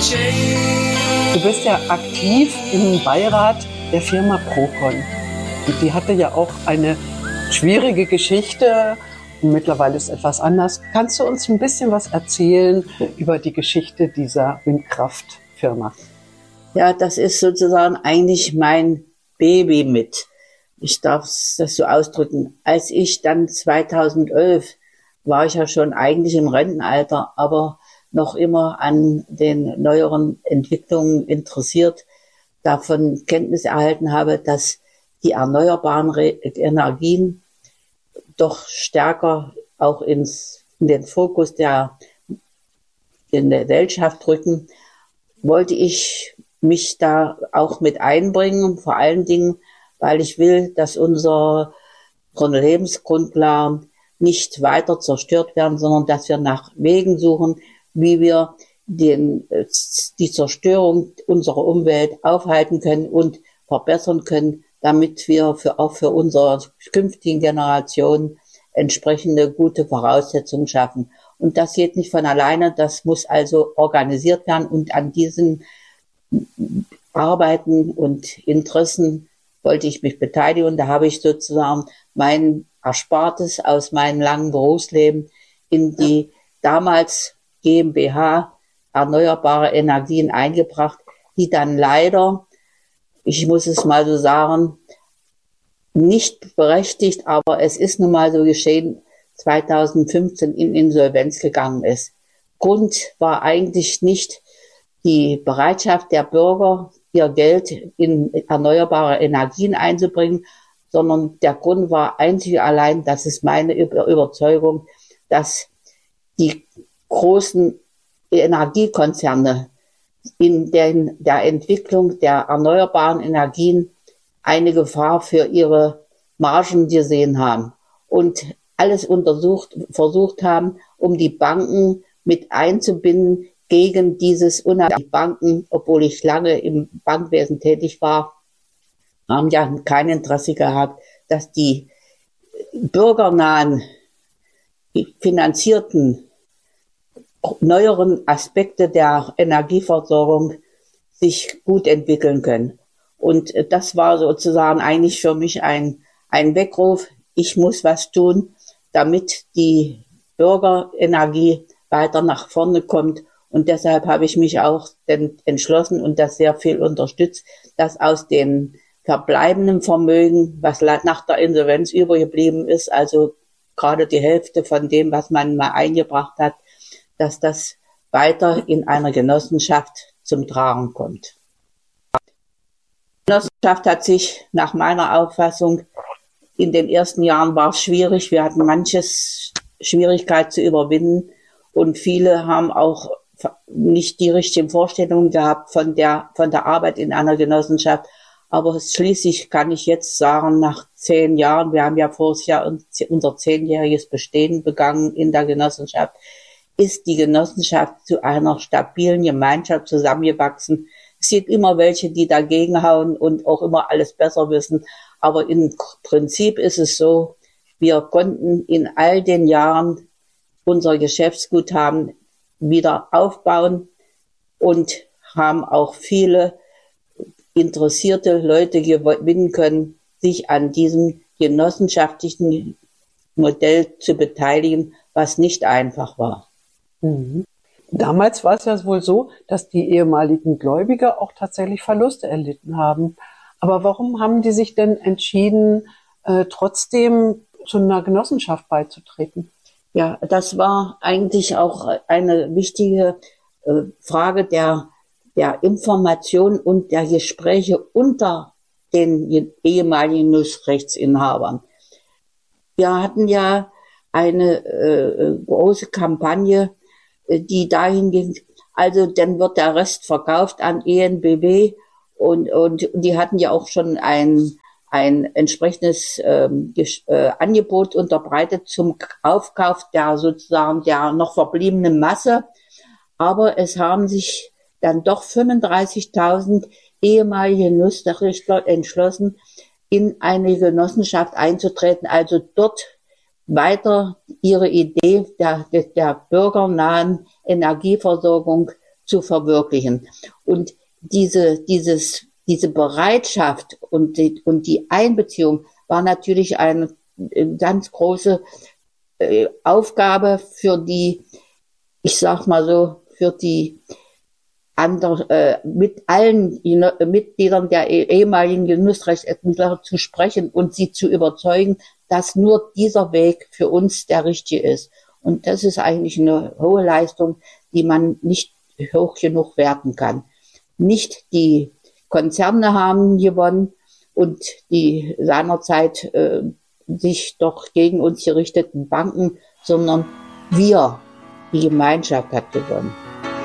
Du bist ja aktiv im Beirat der Firma Procon. Und die hatte ja auch eine schwierige Geschichte und mittlerweile ist etwas anders. Kannst du uns ein bisschen was erzählen über die Geschichte dieser Windkraftfirma? Ja, das ist sozusagen eigentlich mein Baby mit. Ich darf das so ausdrücken. Als ich dann 2011 war ich ja schon eigentlich im Rentenalter, aber noch immer an den neueren Entwicklungen interessiert, davon Kenntnis erhalten habe, dass die erneuerbaren Energien doch stärker auch in den Fokus der Gesellschaft rücken, wollte ich mich da auch mit einbringen, vor allen Dingen, weil ich will, dass unsere Lebensgrundlagen nicht weiter zerstört werden, sondern dass wir nach Wegen suchen, wie wir die Zerstörung unserer Umwelt aufhalten können und verbessern können, damit wir auch für unsere künftigen Generationen entsprechende gute Voraussetzungen schaffen. Und das geht nicht von alleine, das muss also organisiert werden und an diesen Arbeiten und Interessen wollte ich mich beteiligen und da habe ich sozusagen mein Erspartes aus meinem langen Berufsleben in die damals GmbH Erneuerbare Energien eingebracht, die dann leider, ich muss es mal so sagen, nicht berechtigt, aber es ist nun mal so geschehen, 2015 in Insolvenz gegangen ist. Grund war eigentlich nicht die Bereitschaft der Bürger, ihr Geld in erneuerbare Energien einzubringen, sondern der Grund war einzig und allein, das ist meine Überzeugung, dass die großen Energiekonzerne in der Entwicklung der erneuerbaren Energien eine Gefahr für ihre Margen gesehen haben und alles versucht haben, um die Banken mit einzubinden gegen dieses unabhängige Banken, obwohl ich lange im Bankwesen tätig war, haben ja kein Interesse gehabt, dass die bürgernahen, finanzierten, neueren Aspekte der Energieversorgung sich gut entwickeln können. Und das war sozusagen eigentlich für mich ein Weckruf. Ich muss was tun, damit die Bürgerenergie weiter nach vorne kommt. Und deshalb habe ich mich auch entschlossen und das sehr viel unterstützt, dass aus den verbleibenden Vermögen, was nach der Insolvenz übergeblieben ist, also gerade die Hälfte von dem, was man mal eingebracht hat, dass das weiter in einer Genossenschaft zum Tragen kommt. Die Genossenschaft hat sich nach meiner Auffassung in den ersten Jahren war es schwierig. Wir hatten manches Schwierigkeit zu überwinden und viele haben auch nicht die richtigen Vorstellungen gehabt von der Arbeit in einer Genossenschaft. Aber schließlich kann ich jetzt sagen, nach 10 Jahren, wir haben ja voriges Jahr unser 10-jähriges Bestehen begangen in der Genossenschaft, ist die Genossenschaft zu einer stabilen Gemeinschaft zusammengewachsen. Es gibt immer welche, die dagegen hauen und auch immer alles besser wissen. Aber im Prinzip ist es so, wir konnten in all den Jahren unser Geschäftsguthaben wieder aufbauen und haben auch viele interessierte Leute gewinnen können, sich an diesem genossenschaftlichen Modell zu beteiligen, was nicht einfach war. Mhm. Damals war es ja wohl so, dass die ehemaligen Gläubiger auch tatsächlich Verluste erlitten haben. Aber warum haben die sich denn entschieden, trotzdem zu einer Genossenschaft beizutreten? Ja, das war eigentlich auch eine wichtige Frage der Information und der Gespräche unter den ehemaligen Nussrechtsinhabern. Wir hatten ja eine große Kampagne, die dahin ging, also dann wird der Rest verkauft an EnBW und die hatten ja auch schon ein entsprechendes Angebot unterbreitet zum Aufkauf der sozusagen der noch verbliebenen Masse. Aber es haben sich dann doch 35.000 ehemalige Nussrichter entschlossen, in eine Genossenschaft einzutreten, also dort weiter ihre Idee der bürgernahen Energieversorgung zu verwirklichen. Und diese Bereitschaft und die Einbeziehung war natürlich eine ganz große Aufgabe für die, ich sag mal so, für die mit allen Mitgliedern der ehemaligen Genussrechtsermittler zu sprechen und sie zu überzeugen, dass nur dieser Weg für uns der richtige ist. Und das ist eigentlich eine hohe Leistung, die man nicht hoch genug werten kann. Nicht die Konzerne haben gewonnen und die seinerzeit sich doch gegen uns gerichteten Banken, sondern wir, die Gemeinschaft hat gewonnen.